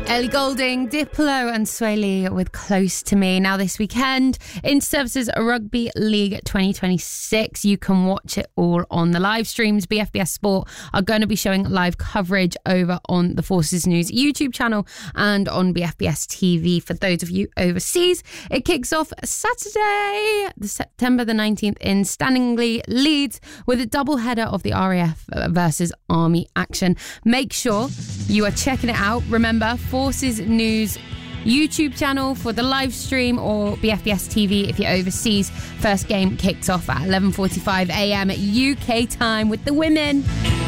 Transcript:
Ellie Goulding, Diplo and Sway Lee with Close to Me. Now this weekend, Interservices Rugby League 2026. You can watch it all on the live streams. BFBS Sport are going to be showing live coverage over on the Forces News YouTube channel and on BFBS TV for those of you overseas. It kicks off Saturday, September the 19th in Stanningley, Leeds, with a double header of the RAF versus Army action. Make sure you are checking it out. Remember, Forces News YouTube channel for the live stream or BFBS TV if you're overseas. First game kicks off at 11:45 a.m. UK time with the women.